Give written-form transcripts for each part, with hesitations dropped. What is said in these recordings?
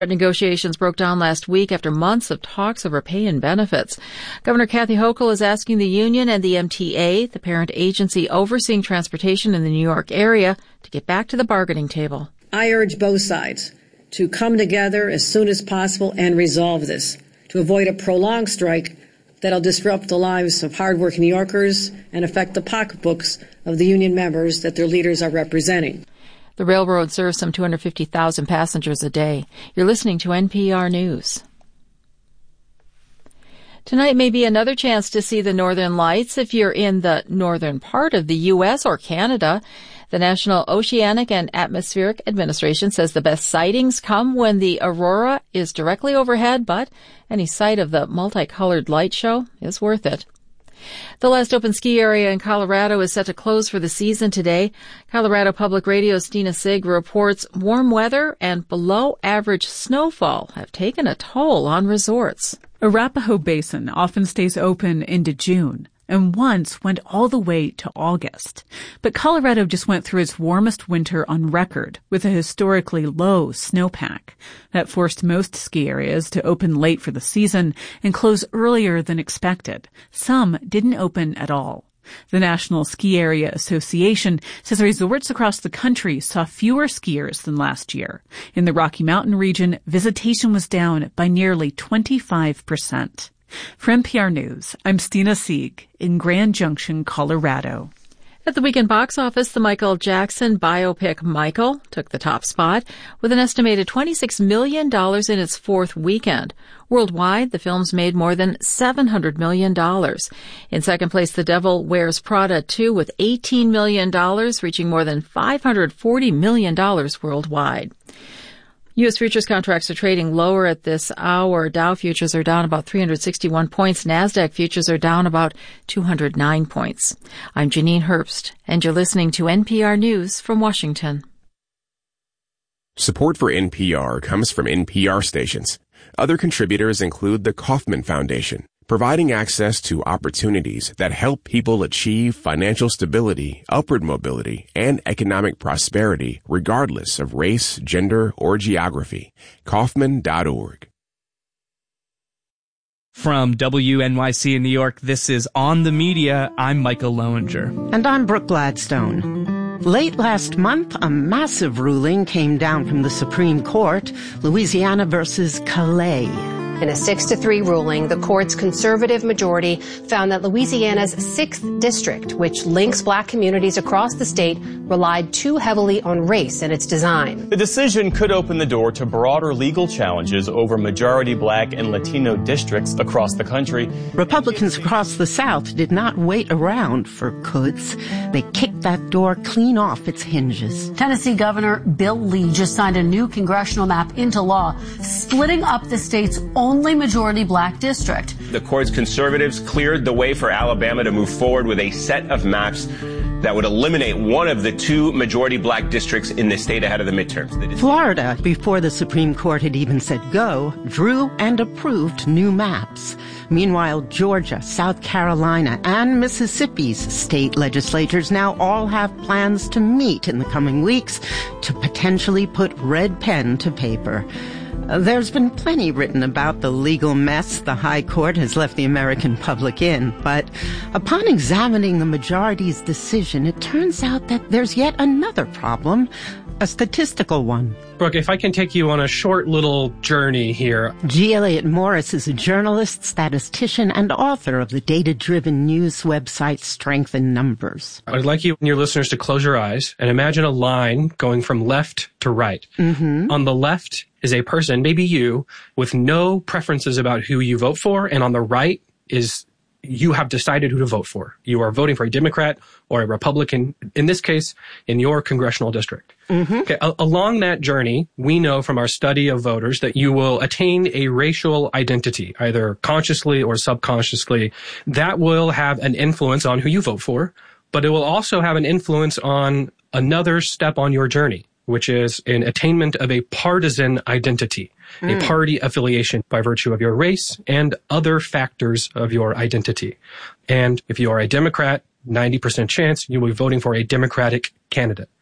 Negotiations broke down last week after months of talks over pay and benefits. Governor Kathy Hochul is asking the union and the MTA, the parent agency overseeing transportation in the New York area, to get back to the bargaining table. I urge both sides to come together as soon as possible and resolve this, to avoid a prolonged strike that'll disrupt the lives of hardworking New Yorkers and affect the pocketbooks of the union members that their leaders are representing. The railroad serves some 250,000 passengers a day. You're listening to NPR News. Tonight may be another chance to see the northern lights if you're in the northern part of the U.S. or Canada. The National Oceanic and Atmospheric Administration says the best sightings come when the aurora is directly overhead, but any sight of the multicolored light show is worth it. The last open ski area in Colorado is set to close for the season today. Colorado Public Radio's Stina Sig reports warm weather and below-average snowfall have taken a toll on resorts. Arapahoe Basin often stays open into June and once went all the way to August. But Colorado just went through its warmest winter on record with a historically low snowpack. That forced most ski areas to open late for the season and close earlier than expected. Some didn't open at all. The National Ski Area Association says resorts across the country saw fewer skiers than last year. In the Rocky Mountain region, visitation was down by nearly 25%. For NPR News, I'm Stina Sieg in Grand Junction, Colorado. At the weekend box office, the Michael Jackson biopic Michael took the top spot with an estimated $26 million in its fourth weekend. Worldwide, the film's made more than $700 million. In second place, The Devil Wears Prada 2 with $18 million, reaching more than $540 million worldwide. U.S. futures contracts are trading lower at this hour. Dow futures are down about 361 points. NASDAQ futures are down about 209 points. I'm Janine Herbst, and you're listening to NPR News from Washington. Support for NPR comes from NPR stations. Other contributors include the Kauffman Foundation, providing access to opportunities that help people achieve financial stability, upward mobility, and economic prosperity regardless of race, gender, or geography. Kauffman.org. From WNYC in New York, this is On the Media. I'm Michael Lowinger. And I'm Brooke Gladstone. Late last month, a massive ruling came down from the Supreme Court, Louisiana versus Calais. In a 6-3 ruling, the court's conservative majority found that Louisiana's 6th district, which links black communities across the state, relied too heavily on race in its design. The decision could open the door to broader legal challenges over majority black and Latino districts across the country. Republicans across the South did not wait around for coulds. They kicked that door clean off its hinges. Tennessee Governor Bill Lee just signed a new congressional map into law, splitting up the state's only majority black district. The court's conservatives cleared the way for Alabama to move forward with a set of maps that would eliminate one of the 2 majority black districts in the state ahead of the midterms. Florida, before the Supreme Court had even said go, drew and approved new maps. Meanwhile, Georgia, South Carolina, and Mississippi's state legislatures now all have plans to meet in the coming weeks to potentially put red pen to paper. There's been plenty written about the legal mess the High Court has left the American public in, but upon examining the majority's decision, it turns out that there's yet another problem, a statistical one. Brooke, if I can take you on a short little journey here. G. Elliott Morris is a journalist, statistician, and author of the data-driven news website Strength in Numbers. I'd like you and your listeners to close your eyes and imagine a line going from left to right. Mm-hmm. On the left is a person, maybe you, with no preferences about who you vote for, and on the right is you have decided who to vote for. You are voting for a Democrat or a Republican, in this case, in your congressional district. Mm-hmm. Okay, along that journey, we know from our study of voters that you will attain a racial identity, either consciously or subconsciously. That will have an influence on who you vote for, but it will also have an influence on another step on your journey, which is an attainment of a partisan identity, a party affiliation by virtue of your race and other factors of your identity. And if you are a Democrat, 90% chance you will be voting for a Democratic candidate.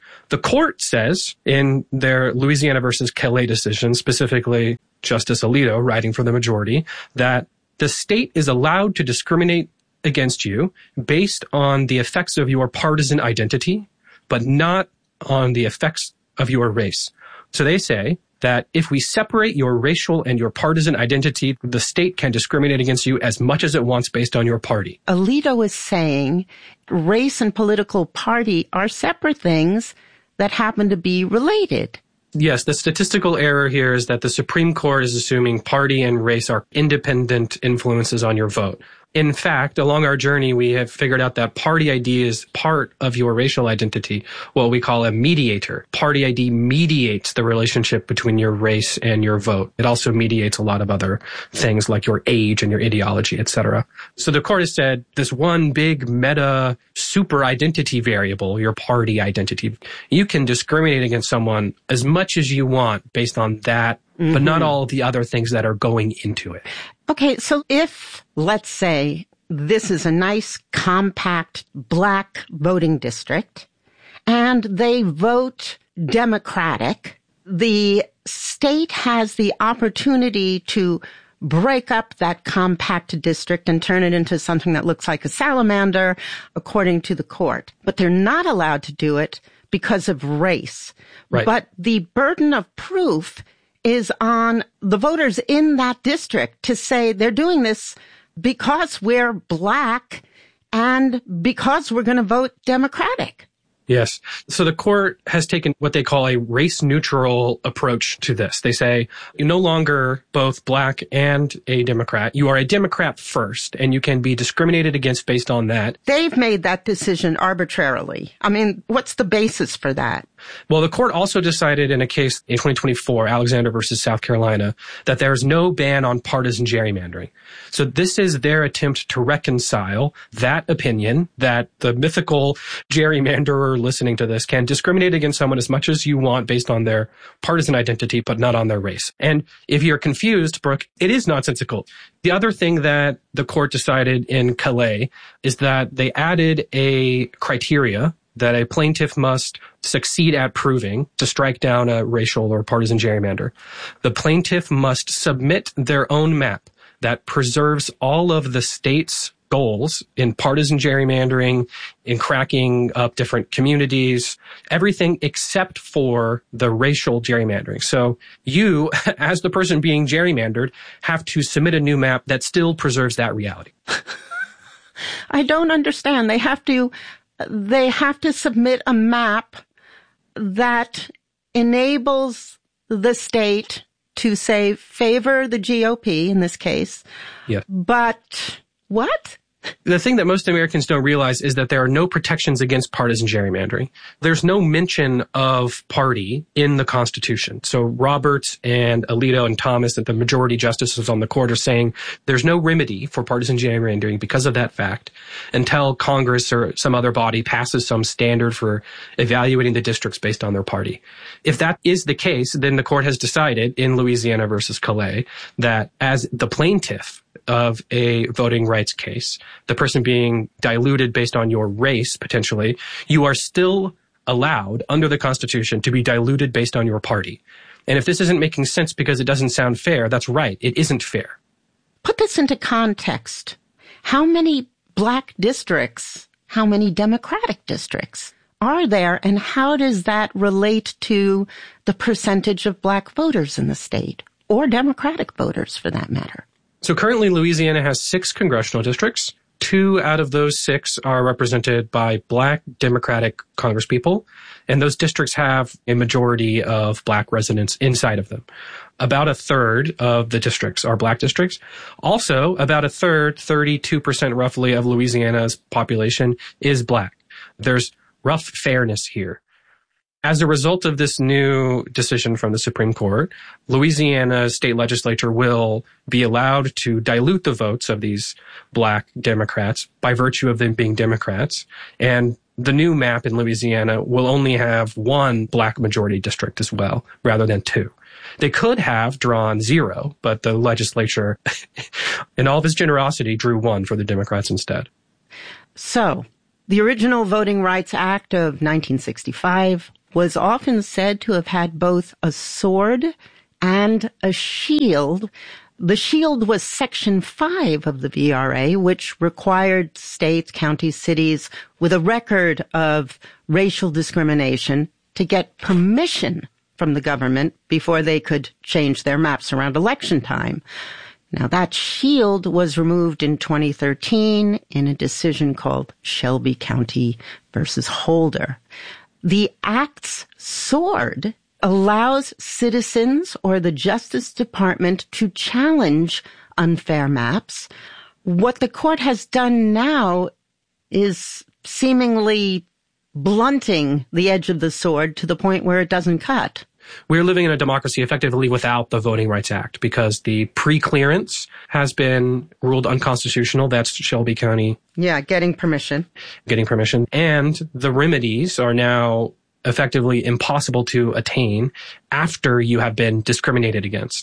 The court says in their Louisiana versus Calais decision, specifically Justice Alito writing for the majority, that the state is allowed to discriminate against you based on the effects of your partisan identity, but not on the effects of your race. So they say that if we separate your racial and your partisan identity, the state can discriminate against you as much as it wants based on your party. Alito is saying race and political party are separate things that happen to be related. Yes, the statistical error here is that the Supreme Court is assuming party and race are independent influences on your vote. In fact, along our journey, we have figured out that party ID is part of your racial identity, what we call a mediator. Party ID mediates the relationship between your race and your vote. It also mediates a lot of other things like your age and your ideology, etc. So the court has said this one big meta super identity variable, your party identity, you can discriminate against someone as much as you want based on that, but not all the other things that are going into it. Okay, so if, let's say, this is a nice, compact, black voting district, and they vote Democratic, the state has the opportunity to break up that compact district and turn it into something that looks like a salamander, according to the court. But they're not allowed to do it because of race. Right. But the burden of proof is on the voters in that district to say they're doing this because we're black and because we're going to vote Democratic. Yes. So the court has taken what they call a race-neutral approach to this. They say you're no longer both black and a Democrat. You are a Democrat first, and you can be discriminated against based on that. They've made that decision arbitrarily. I mean, what's the basis for that? Well, the court also decided in a case in 2024, Alexander versus South Carolina, that there's no ban on partisan gerrymandering. So this is their attempt to reconcile that opinion that the mythical gerrymanderer listening to this can discriminate against someone as much as you want based on their partisan identity, but not on their race. And if you're confused, Brooke, it is nonsensical. The other thing that the court decided in Calais is that they added a criteria that a plaintiff must succeed at proving to strike down a racial or partisan gerrymander. The plaintiff must submit their own map that preserves all of the state's goals in partisan gerrymandering, in cracking up different communities, everything except for the racial gerrymandering. So you, as the person being gerrymandered, have to submit a new map that still preserves that reality. I don't understand. They have to submit a map that enables the state to say favor the GOP in this case. Yeah. But what? The thing that most Americans don't realize is that there are no protections against partisan gerrymandering. There's no mention of party in the Constitution. So Roberts and Alito and Thomas, and the majority justices on the court, are saying there's no remedy for partisan gerrymandering because of that fact until Congress or some other body passes some standard for evaluating the districts based on their party. If that is the case, then the court has decided in Louisiana versus Calais that as the plaintiff of a voting rights case, the person being diluted based on your race, potentially, you are still allowed under the Constitution to be diluted based on your party. And if this isn't making sense because it doesn't sound fair, that's right. It isn't fair. Put this into context. How many black districts, how many Democratic districts are there, and how does that relate to the percentage of black voters in the state, or Democratic voters for that matter? So currently, Louisiana has 6 congressional districts. 2 out of those 6 are represented by black Democratic congresspeople, and those districts have a majority of black residents inside of them. About a third of the districts are black districts. Also, about a third, 32% roughly, of Louisiana's population is black. There's rough fairness here. As a result of this new decision from the Supreme Court, Louisiana state legislature will be allowed to dilute the votes of these black Democrats by virtue of them being Democrats. And the new map in Louisiana will only have 1 black majority district as well, rather than 2. They could have drawn 0, but the legislature, in all of its generosity, drew 1 for the Democrats instead. So, the original Voting Rights Act of 1965 was often said to have had both a sword and a shield. The shield was Section 5 of the VRA, which required states, counties, cities with a record of racial discrimination to get permission from the government before they could change their maps around election time. Now, that shield was removed in 2013 in a decision called Shelby County versus Holder. The Act's sword allows citizens or the Justice Department to challenge unfair maps. What the court has done now is seemingly blunting the edge of the sword to the point where it doesn't cut. We're living in a democracy effectively without the Voting Rights Act because the pre-clearance has been ruled unconstitutional. That's Shelby County. Yeah, getting permission. And the remedies are now effectively impossible to attain after you have been discriminated against.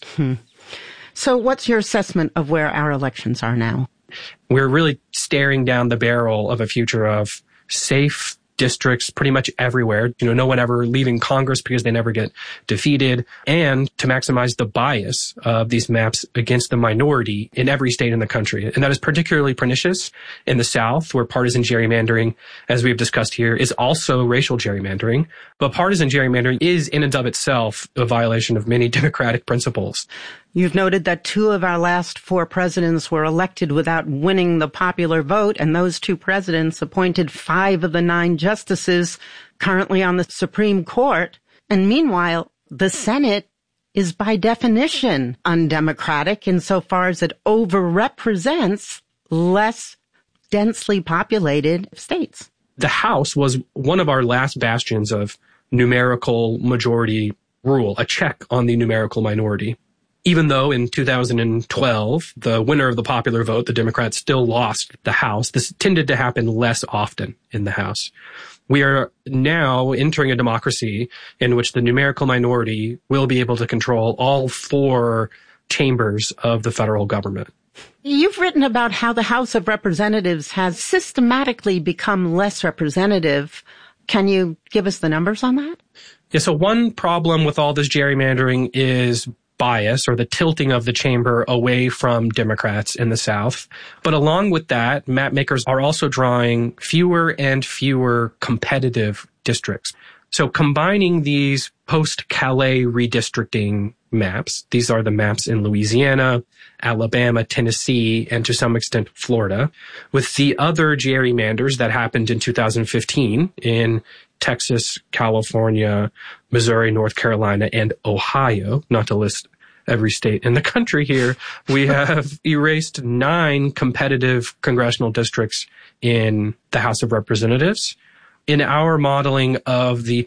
So what's your assessment of where our elections are now? We're really staring down the barrel of a future of safe districts pretty much everywhere. No one ever leaving Congress because they never get defeated, and to maximize the bias of these maps against the minority in every state in the country. And that is particularly pernicious in the South, where partisan gerrymandering, as we've discussed here, is also racial gerrymandering. But partisan gerrymandering is in and of itself a violation of many democratic principles. You've noted that 2 of our last 4 presidents were elected without winning the popular vote, and those 2 presidents appointed 5 of the 9 justices currently on the Supreme Court. And meanwhile, the Senate is by definition undemocratic insofar as it overrepresents less densely populated states. The House was one of our last bastions of numerical majority rule, a check on the numerical minority. Even though in 2012, the winner of the popular vote, the Democrats, still lost the House, this tended to happen less often in the House. We are now entering a democracy in which the numerical minority will be able to control all 4 chambers of the federal government. You've written about how the House of Representatives has systematically become less representative. Can you give us the numbers on that? Yeah, so one problem with all this gerrymandering is bias, or the tilting of the chamber away from Democrats in the South. But along with that, map makers are also drawing fewer and fewer competitive districts. So combining these post-Calais redistricting maps, these are the maps in Louisiana, Alabama, Tennessee, and to some extent Florida, with the other gerrymanders that happened in 2015 in Texas, California, Missouri, North Carolina, and Ohio, not to list every state in the country here, we have erased 9 competitive congressional districts in the House of Representatives. In our modeling of the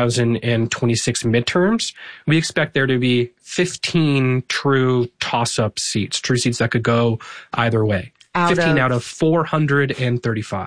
2026 midterms, we expect there to be 15 true toss-up seats, true seats that could go either way. 15 out of 435.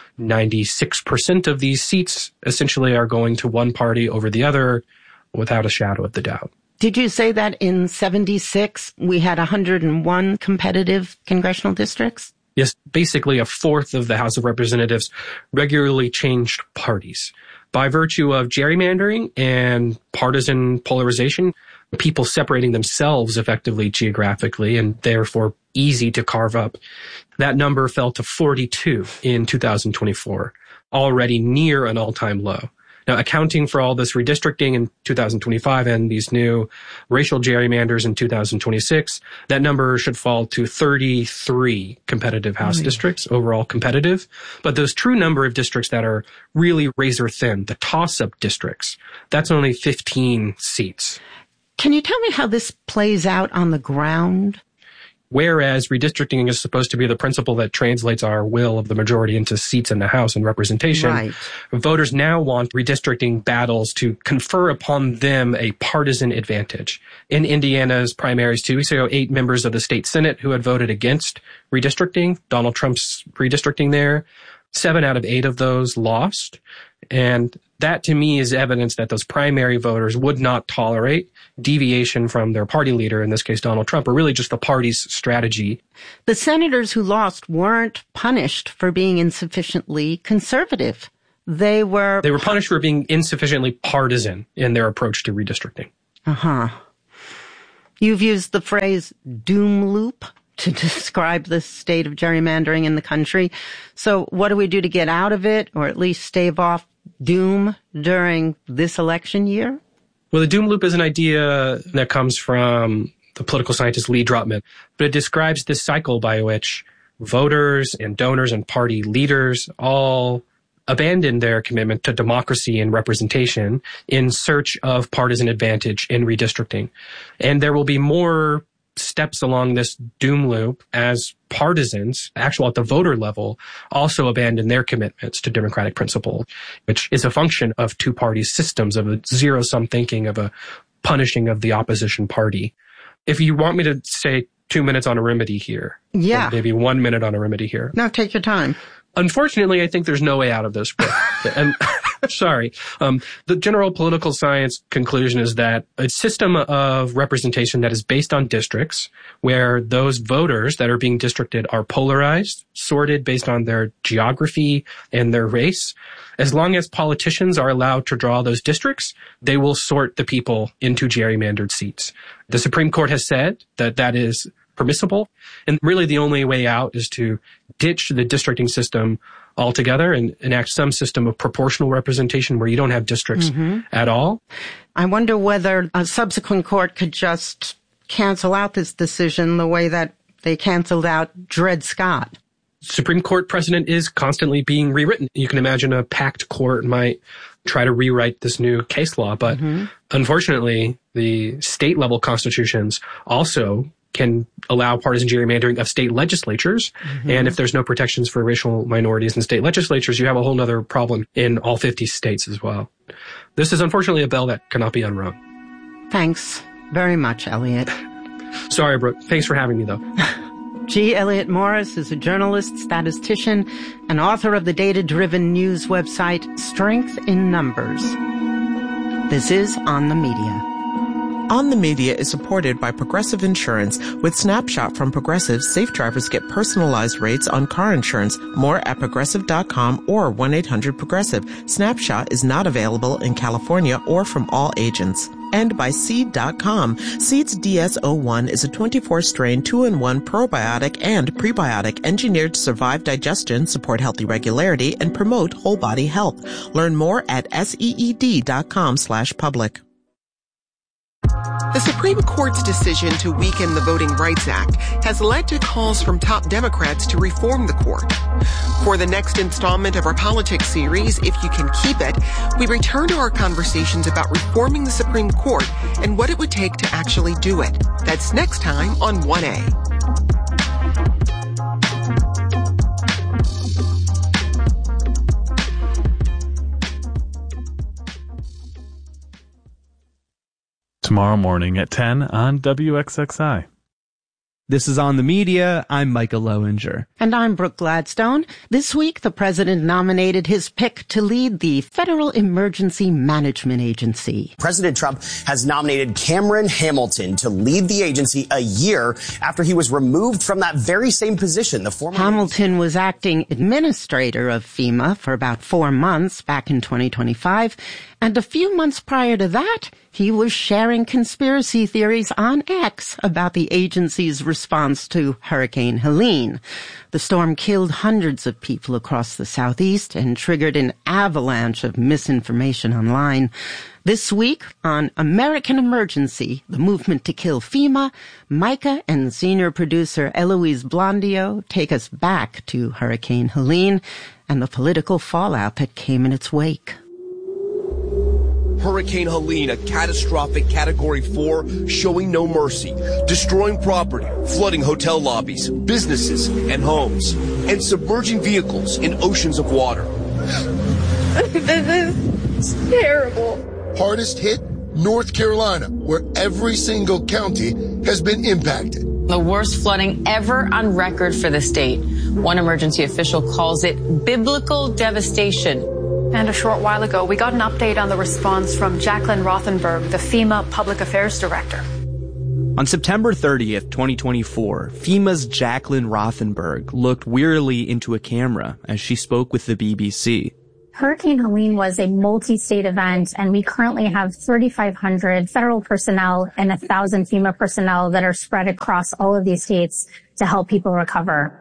96% of these seats essentially are going to one party over the other without a shadow of the doubt. Did you say that in 76 we had 101 competitive congressional districts? Yes, basically a fourth of the House of Representatives regularly changed parties. By virtue of gerrymandering and partisan polarization, people separating themselves effectively geographically and therefore easy to carve up, that number fell to 42 in 2024, already near an all-time low. Now, accounting for all this redistricting in 2025 and these new racial gerrymanders in 2026, that number should fall to 33 competitive House districts, overall competitive. But those true number of districts that are really razor thin, the toss-up districts, that's only 15 seats. Can you tell me how this plays out on the ground? Whereas redistricting is supposed to be the principle that translates our will of the majority into seats in the House and representation, right. Voters now want redistricting battles to confer upon them a partisan advantage. In Indiana's primaries 2 weeks ago, 8 members of the state Senate who had voted against redistricting, Donald Trump's redistricting there, 7 out of 8 of those lost. And that to me is evidence that those primary voters would not tolerate deviation from their party leader, in this case Donald Trump, or really just the party's strategy. The senators who lost weren't punished for being insufficiently conservative. They were punished for being insufficiently partisan in their approach to redistricting. Uh-huh. You've used the phrase doom loop to describe the state of gerrymandering in the country. So what do we do to get out of it, or at least stave off doom during this election year? Well, the doom loop is an idea that comes from the political scientist Lee Drutman, but it describes this cycle by which voters and donors and party leaders all abandon their commitment to democracy and representation in search of partisan advantage in redistricting. And there will be more steps along this doom loop as partisans, actual at the voter level, also abandon their commitments to democratic principle, which is a function of two-party systems, of a zero-sum thinking, of a punishing of the opposition party. If you want me to say 2 minutes on a remedy here, yeah, or maybe 1 minute on a remedy here. No, take your time. Unfortunately, I think there's no way out of this. And sorry. The general political science conclusion is that a system of representation that is based on districts, where those voters that are being districted are polarized, sorted based on their geography and their race, as long as politicians are allowed to draw those districts, they will sort the people into gerrymandered seats. The Supreme Court has said that that is permissible. And really the only way out is to ditch the districting system altogether and enact some system of proportional representation where you don't have districts at all. I wonder whether a subsequent court could just cancel out this decision the way that they canceled out Dred Scott. Supreme Court precedent is constantly being rewritten. You can imagine a packed court might try to rewrite this new case law, but unfortunately, the state level constitutions also can allow partisan gerrymandering of state legislatures. And if there's no protections for racial minorities in state legislatures, you have a whole other problem in all 50 states as well. This is unfortunately a bell that cannot be unrung. Thanks very much, Elliot. Sorry, Brooke. Thanks for having me, though. G. Elliot Morris is a journalist, statistician, and author of the data-driven news website Strength in Numbers. This is On the Media. On the Media is supported by Progressive Insurance. With Snapshot from Progressive, safe drivers get personalized rates on car insurance. More at Progressive.com or 1-800-PROGRESSIVE. Snapshot is not available in California or from all agents. And by Seed.com. Seed's DS-01 is a 24-strain 2-in-1 probiotic and prebiotic engineered to survive digestion, support healthy regularity, and promote whole body health. Learn more at SEED.com/public. The Supreme Court's decision to weaken the Voting Rights Act has led to calls from top Democrats to reform the court. For the next installment of our politics series, If You Can Keep It, we return to our conversations about reforming the Supreme Court and what it would take to actually do it. That's next time on 1A. Tomorrow morning at 10 on WXXI. This is On the Media. I'm Michael Lowinger. And I'm Brooke Gladstone. This week, the president nominated his pick to lead the Federal Emergency Management Agency. President Trump has nominated Cameron Hamilton to lead the agency a year after he was removed from that very same position. The former Hamilton was acting administrator of FEMA for about 4 months back in 2025. And a few months prior to that, he was sharing conspiracy theories on X about the agency's response to Hurricane Helene. The storm killed hundreds of people across the Southeast and triggered an avalanche of misinformation online. This week on American Emergency, the movement to kill FEMA, Micah and senior producer Eloise Blondio take us back to Hurricane Helene and the political fallout that came in its wake. Hurricane Helene, a catastrophic Category 4, showing no mercy, destroying property, flooding hotel lobbies, businesses, and homes, and submerging vehicles in oceans of water. This is terrible. Hardest hit, North Carolina, where every single county has been impacted. The worst flooding ever on record for the state. One emergency official calls it biblical devastation. And a short while ago, we got an update on the response from Jacqueline Rothenberg, the FEMA Public Affairs Director. On September 30th, 2024, FEMA's Jacqueline Rothenberg looked wearily into a camera as she spoke with the BBC. Hurricane Helene was a multi-state event, and we currently have 3,500 federal personnel and 1,000 FEMA personnel that are spread across all of these states to help people recover.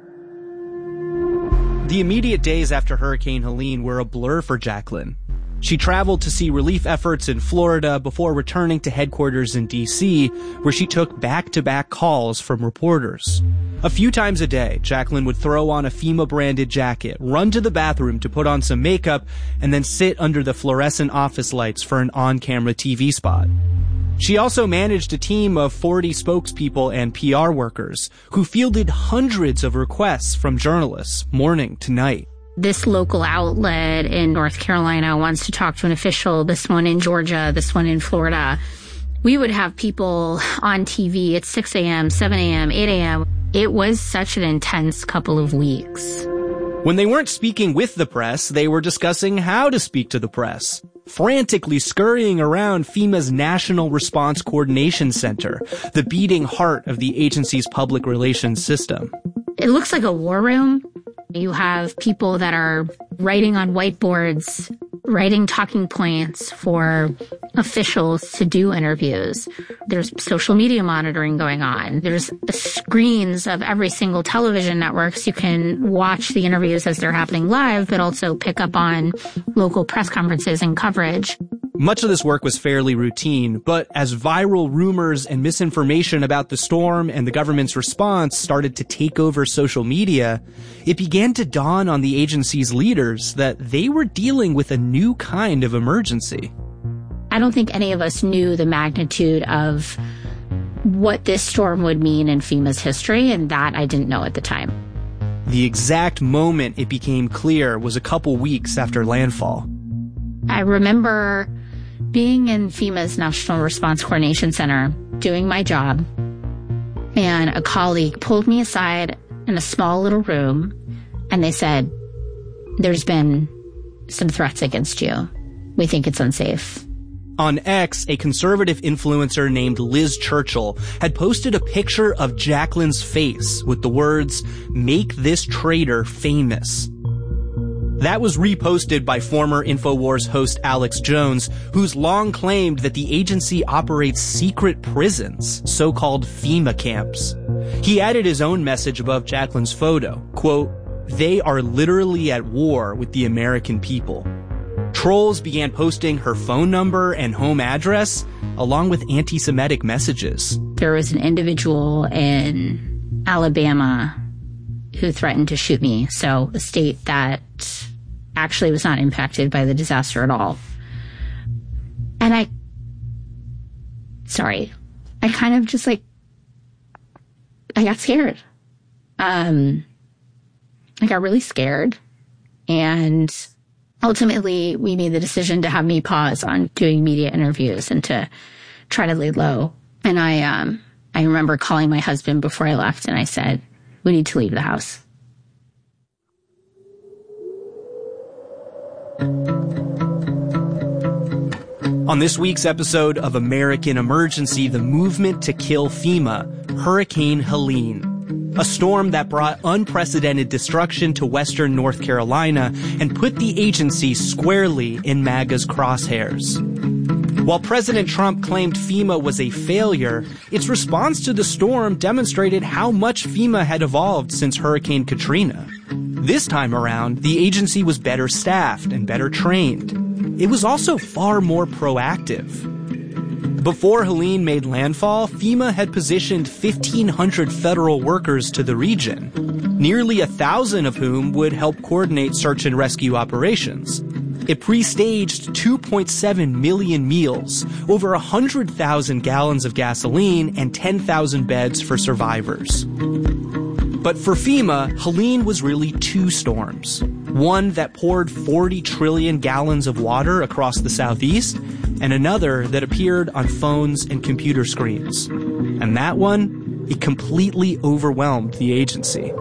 The immediate days after Hurricane Helene were a blur for Jacqueline. She traveled to see relief efforts in Florida before returning to headquarters in D.C., where she took back-to-back calls from reporters. A few times a day, Jacqueline would throw on a FEMA-branded jacket, run to the bathroom to put on some makeup, and then sit under the fluorescent office lights for an on-camera TV spot. She also managed a team of 40 spokespeople and PR workers who fielded hundreds of requests from journalists morning to night. This local outlet in North Carolina wants to talk to an official, this one in Georgia, this one in Florida. We would have people on TV at 6 a.m., 7 a.m., 8 a.m. It was such an intense couple of weeks. When they weren't speaking with the press, they were discussing how to speak to the press, frantically scurrying around FEMA's National Response Coordination Center, the beating heart of the agency's public relations system. It looks like a war room. You have people that are writing on whiteboards, writing talking points for officials to do interviews. There's social media monitoring going on. There's screens of every single television network, so you can watch the interviews as they're happening live, but also pick up on local press conferences and coverage. Much of this work was fairly routine, but as viral rumors and misinformation about the storm and the government's response started to take over social media, it began to dawn on the agency's leaders that they were dealing with a new kind of emergency. I don't think any of us knew the magnitude of what this storm would mean in FEMA's history, and that I didn't know at the time. The exact moment it became clear was a couple weeks after landfall. I remember being in FEMA's National Response Coordination Center, doing my job, and a colleague pulled me aside in a small little room, and they said, "There's been some threats against you. We think it's unsafe." On X, a conservative influencer named Liz Churchill had posted a picture of Jacqueline's face with the words, "Make this traitor famous." That was reposted by former InfoWars host Alex Jones, who's long claimed that the agency operates secret prisons, so-called FEMA camps. He added his own message above Jacqueline's photo, quote, "They are literally at war with the American people." Trolls began posting her phone number and home address, along with anti-Semitic messages. There was an individual in Alabama who threatened to shoot me, so a state that actually was not impacted by the disaster at all. And I kind of just I got scared. I got really scared. And ultimately, we made the decision to have me pause on doing media interviews and to try to lay low. And I remember calling my husband before I left, and I said, "We need to leave the house." On this week's episode of American Emergency, the movement to kill FEMA, Hurricane Helene. A storm that brought unprecedented destruction to western North Carolina and put the agency squarely in MAGA's crosshairs. While President Trump claimed FEMA was a failure, its response to the storm demonstrated how much FEMA had evolved since Hurricane Katrina. This time around, the agency was better staffed and better trained. It was also far more proactive. Before Helene made landfall, FEMA had positioned 1,500 federal workers to the region, nearly 1,000 of whom would help coordinate search and rescue operations. It pre-staged 2.7 million meals, over 100,000 gallons of gasoline, and 10,000 beds for survivors. But for FEMA, Helene was really two storms. One that poured 40 trillion gallons of water across the southeast, and another that appeared on phones and computer screens. And that one, it completely overwhelmed the agency.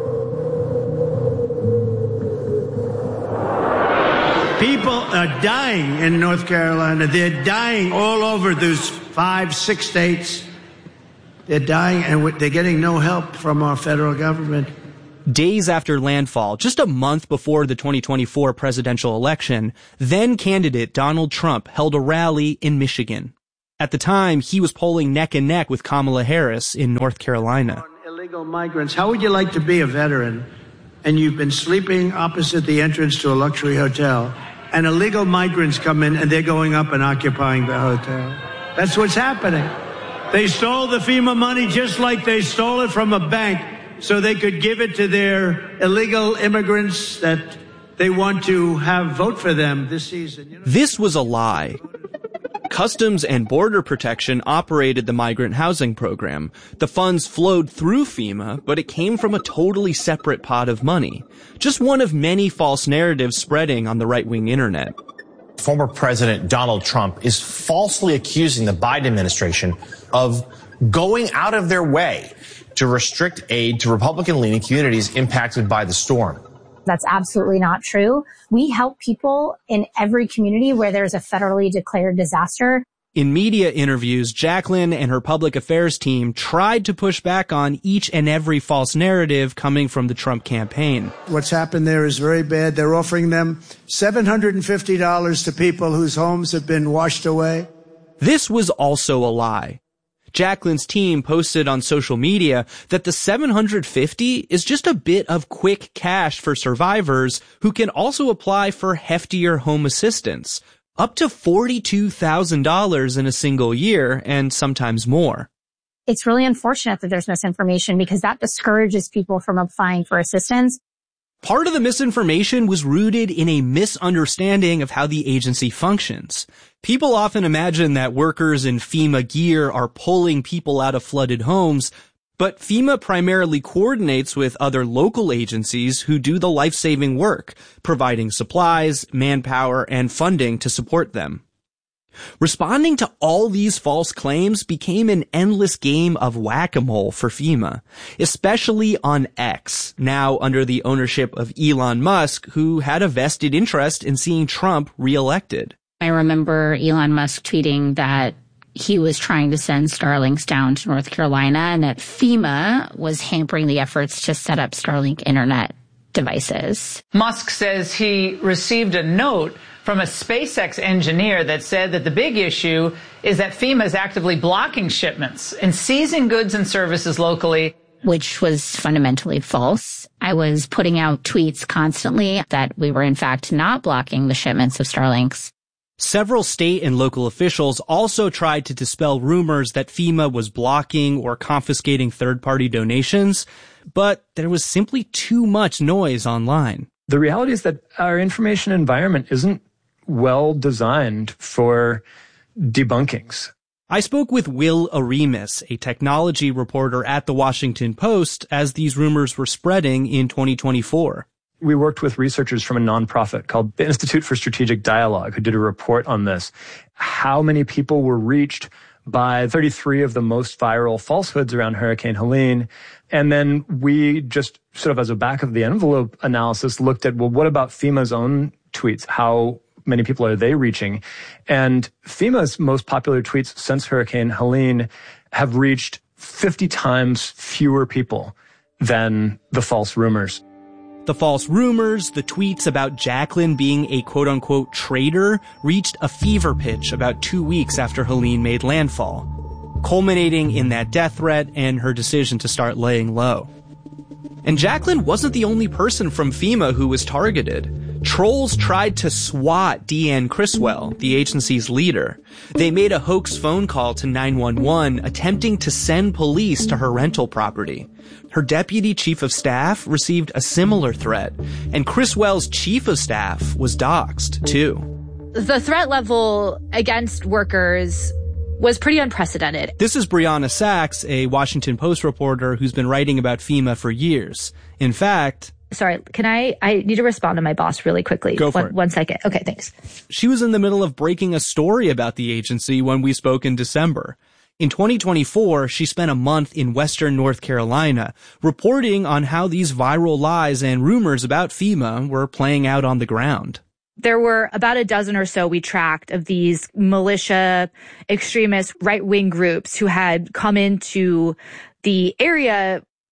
People are dying in North Carolina. They're dying all over those 5-6 states. They're dying, and they're getting no help from our federal government. Days after landfall, just a month before the 2024 presidential election, then candidate Donald Trump held a rally in Michigan. At the time, he was polling neck and neck with Kamala Harris in North Carolina. Illegal migrants, how would you like to be a veteran and you've been sleeping opposite the entrance to a luxury hotel and illegal migrants come in and they're going up and occupying the hotel? That's what's happening. They stole the FEMA money just like they stole it from a bank so they could give it to their illegal immigrants that they want to have vote for them this season. This was a lie. Customs and Border Protection operated the migrant housing program. The funds flowed through FEMA, but it came from a totally separate pot of money. Just one of many false narratives spreading on the right-wing internet. Former President Donald Trump is falsely accusing the Biden administration of going out of their way to restrict aid to Republican-leaning communities impacted by the storm. That's absolutely not true. We help people in every community where there's a federally declared disaster. In media interviews, Jacqueline and her public affairs team tried to push back on each and every false narrative coming from the Trump campaign. What's happened there is very bad. They're offering them $750 to people whose homes have been washed away. This was also a lie. Jacqueline's team posted on social media that the $750 is just a bit of quick cash for survivors who can also apply for heftier home assistance, up to $42,000 in a single year and sometimes more. It's really unfortunate that there's misinformation because that discourages people from applying for assistance. Part of the misinformation was rooted in a misunderstanding of how the agency functions. People often imagine that workers in FEMA gear are pulling people out of flooded homes, but FEMA primarily coordinates with other local agencies who do the life-saving work, providing supplies, manpower, and funding to support them. Responding to all these false claims became an endless game of whack-a-mole for FEMA, especially on X, now under the ownership of Elon Musk, who had a vested interest in seeing Trump reelected. I remember Elon Musk tweeting that he was trying to send Starlinks down to North Carolina and that FEMA was hampering the efforts to set up Starlink internet devices. Musk says he received a note from a SpaceX engineer that said that the big issue is that FEMA is actively blocking shipments and seizing goods and services locally. Which was fundamentally false. I was putting out tweets constantly that we were in fact not blocking the shipments of Starlinks. Several state and local officials also tried to dispel rumors that FEMA was blocking or confiscating third-party donations, but there was simply too much noise online. The reality is that our information environment isn't well designed for debunkings. I spoke with Will Aremus, a technology reporter at The Washington Post, as these rumors were spreading in 2024. We worked with researchers from a nonprofit called the Institute for Strategic Dialogue who did a report on this. How many people were reached by 33 of the most viral falsehoods around Hurricane Helene? And then we just sort of as a back of the envelope analysis looked at, well, what about FEMA's own tweets? How many people are they reaching? And FEMA's most popular tweets since Hurricane Helene have reached 50 times fewer people than the false rumors. The false rumors, the tweets about Jacqueline being a quote-unquote traitor, reached a fever pitch about 2 weeks after Helene made landfall, culminating in that death threat and her decision to start laying low. And Jacqueline wasn't the only person from FEMA who was targeted. Trolls tried to swat Deanne Criswell, the agency's leader. They made a hoax phone call to 911 attempting to send police to her rental property. Her deputy chief of staff received a similar threat, and Criswell's chief of staff was doxxed, too. The threat level against workers was pretty unprecedented. This is Brianna Sachs, a Washington Post reporter who's been writing about FEMA for years. In fact... Sorry, I need to respond to my boss really quickly. Go for it. 1 second. Okay, thanks. She was in the middle of breaking a story about the agency when we spoke in December. In 2024, she spent a month in Western North Carolina reporting on how these viral lies and rumors about FEMA were playing out on the ground. There were about a dozen or so we tracked of these militia, extremist, right-wing groups who had come into the area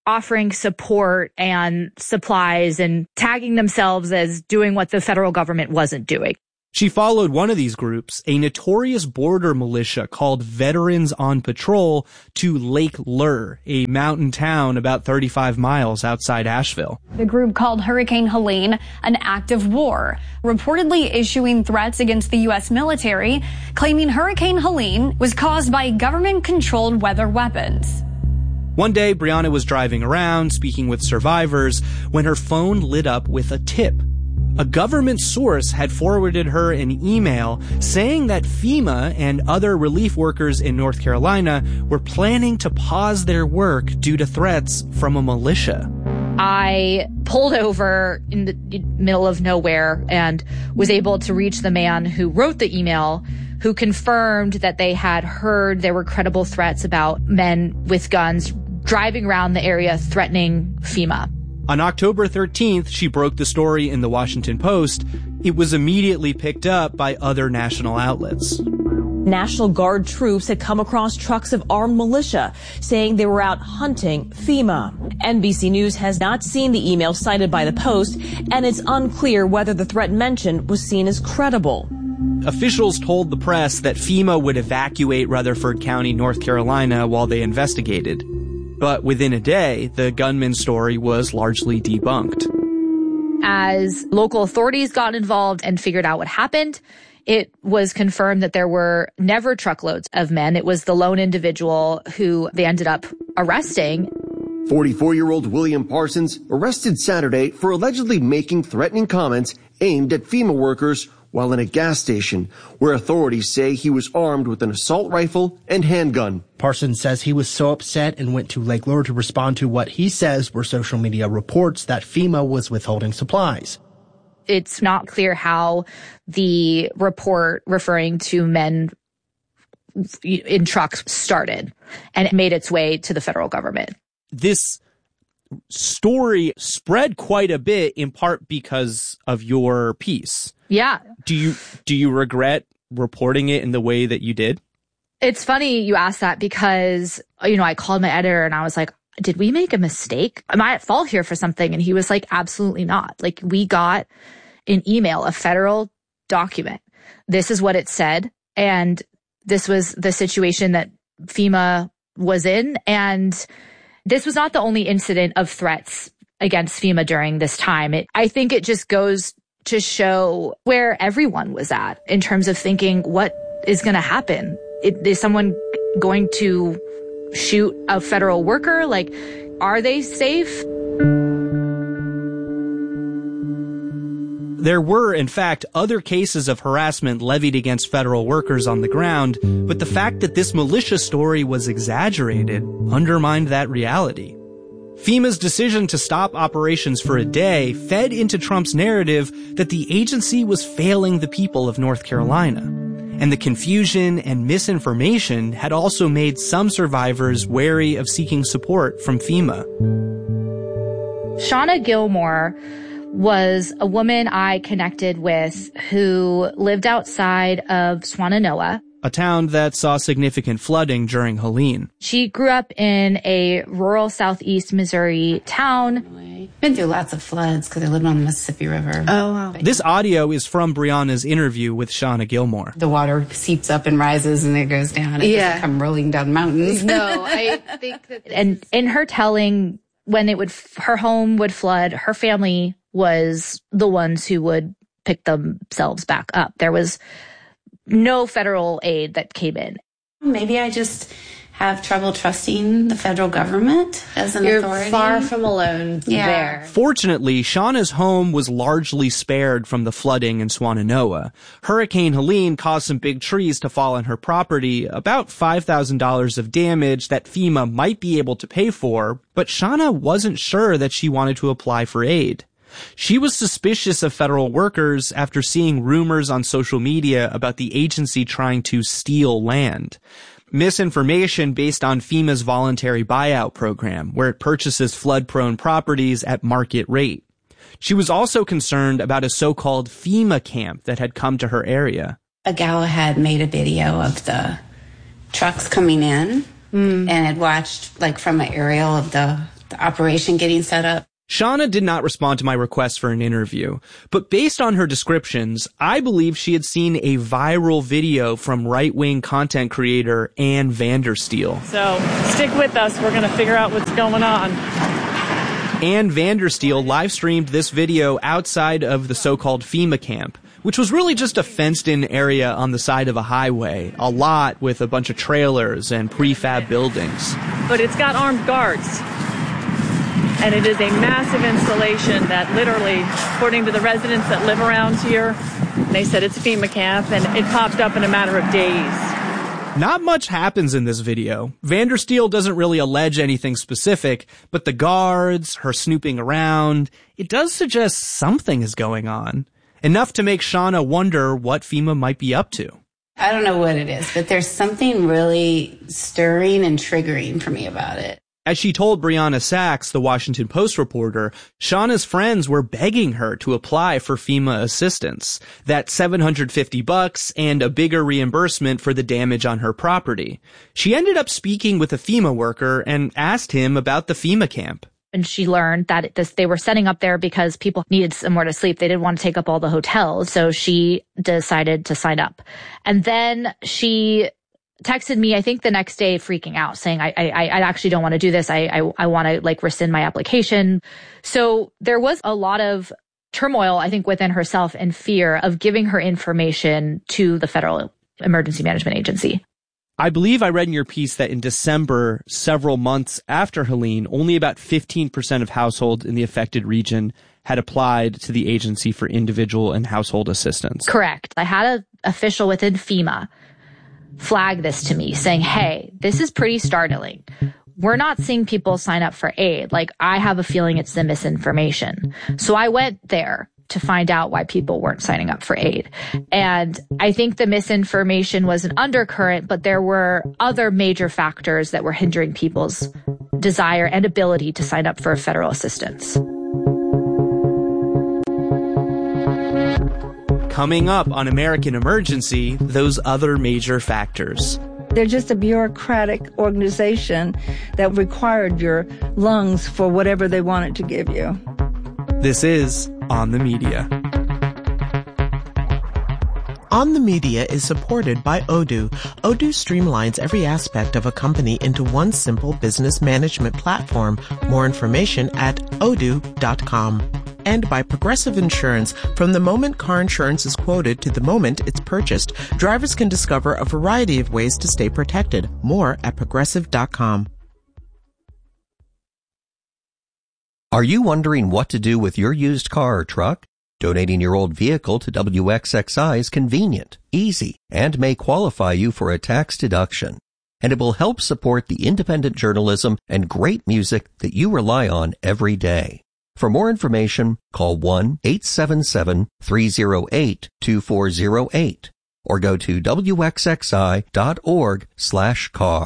offering support and supplies and tagging themselves as doing what the federal government wasn't doing. She followed one of these groups, a notorious border militia called Veterans on Patrol, to Lake Lure, a mountain town about 35 miles outside Asheville. The group called Hurricane Helene an act of war, reportedly issuing threats against the U.S. military, claiming Hurricane Helene was caused by government-controlled weather weapons. One day, Brianna was driving around, speaking with survivors, when her phone lit up with a tip. A government source had forwarded her an email saying that FEMA and other relief workers in North Carolina were planning to pause their work due to threats from a militia. I pulled over in the middle of nowhere and was able to reach the man who wrote the email, who confirmed that they had heard there were credible threats about men with guns driving around the area threatening FEMA. On October 13th, she broke the story in the Washington Post. It was immediately picked up by other national outlets. National Guard troops had come across trucks of armed militia, saying they were out hunting FEMA. NBC News has not seen the email cited by the Post, and it's unclear whether the threat mentioned was seen as credible. Officials told the press that FEMA would evacuate Rutherford County, North Carolina, while they investigated. But within a day, the gunman story was largely debunked. As local authorities got involved and figured out what happened, it was confirmed that there were never truckloads of men. It was the lone individual who they ended up arresting. 44-year-old William Parsons arrested Saturday for allegedly making threatening comments aimed at FEMA workers while in a gas station, where authorities say he was armed with an assault rifle and handgun. Parsons says he was so upset and went to Lake Lure to respond to what he says were social media reports that FEMA was withholding supplies. It's not clear how the report referring to men in trucks started and it made its way to the federal government. This story spread quite a bit, in part because of your piece. Yeah. Do you regret reporting it in the way that you did? It's funny you asked that because, I called my editor and I was like, did we make a mistake? Am I at fault here for something? And he was like, absolutely not. Like, we got an email, a federal document. This is what it said. And this was the situation that FEMA was in. And this was not the only incident of threats against FEMA during this time. I think it just goes to show where everyone was at in terms of thinking, what is going to happen? Is someone going to shoot a federal worker? Like, are they safe? There were, in fact, other cases of harassment levied against federal workers on the ground, but the fact that this militia story was exaggerated undermined that reality. FEMA's decision to stop operations for a day fed into Trump's narrative that the agency was failing the people of North Carolina. And the confusion and misinformation had also made some survivors wary of seeking support from FEMA. Shauna Gilmore was a woman I connected with who lived outside of Swannanoa, a town that saw significant flooding during Helene. She grew up in a rural southeast Missouri town. Been through lots of floods because I lived on the Mississippi River. Oh, wow. This audio is from Brianna's interview with Shauna Gilmore. The water seeps up and rises and it goes down. It doesn't come rolling down mountains. No, I think that... And in her telling, when her home would flood, her family was the ones who would pick themselves back up. There was no federal aid that came in. Maybe I just have trouble trusting the federal government as an authority. You're far from alone there. Fortunately, Shauna's home was largely spared from the flooding in Swannanoa. Hurricane Helene caused some big trees to fall on her property, about $5,000 of damage that FEMA might be able to pay for, but Shauna wasn't sure that she wanted to apply for aid. She was suspicious of federal workers after seeing rumors on social media about the agency trying to steal land. Misinformation based on FEMA's voluntary buyout program, where it purchases flood-prone properties at market rate. She was also concerned about a so-called FEMA camp that had come to her area. A gal had made a video of the trucks coming in and had watched, like, from an aerial of the operation getting set up. Shauna did not respond to my request for an interview, but based on her descriptions, I believe she had seen a viral video from right-wing content creator Ann Vandersteel. So stick with us. We're going to figure out what's going on. Ann Vandersteel live-streamed this video outside of the so-called FEMA camp, which was really just a fenced-in area on the side of a highway, a lot with a bunch of trailers and prefab buildings. But it's got armed guards. And it is a massive installation that literally, according to the residents that live around here, they said it's FEMA camp, and it popped up in a matter of days. Not much happens in this video. Vandersteel doesn't really allege anything specific, but the guards, her snooping around, it does suggest something is going on. Enough to make Shauna wonder what FEMA might be up to. I don't know what it is, but there's something really stirring and triggering for me about it. As she told Brianna Sachs, the Washington Post reporter, Shauna's friends were begging her to apply for FEMA assistance, that $750 and a bigger reimbursement for the damage on her property. She ended up speaking with a FEMA worker and asked him about the FEMA camp. And she learned that they were setting up there because people needed somewhere to sleep. They didn't want to take up all the hotels. So she decided to sign up. And then she texted me, I think the next day, freaking out, saying, I actually don't want to do this. I want to rescind my application. So there was a lot of turmoil, I think, within herself and fear of giving her information to the Federal Emergency Management Agency. I believe I read in your piece that in December, several months after Helene, only about 15% of households in the affected region had applied to the agency for individual and household assistance. Correct. I had an official within FEMA flag this to me saying, hey, this is pretty startling. We're not seeing people sign up for aid. I have a feeling it's the misinformation. So I went there to find out why people weren't signing up for aid. And I think the misinformation was an undercurrent, but there were other major factors that were hindering people's desire and ability to sign up for federal assistance. Coming up on American Emergency, those other major factors. They're just a bureaucratic organization that required your lungs for whatever they wanted to give you. This is On the Media. On the Media is supported by Odoo. Odoo streamlines every aspect of a company into one simple business management platform. More information at odoo.com. And by Progressive Insurance. From the moment car insurance is quoted to the moment it's purchased, drivers can discover a variety of ways to stay protected. More at progressive.com. Are you wondering what to do with your used car or truck? Donating your old vehicle to WXXI is convenient, easy, and may qualify you for a tax deduction. And it will help support the independent journalism and great music that you rely on every day. For more information, call 1-877-308-2408 or go to wxxi.org/car.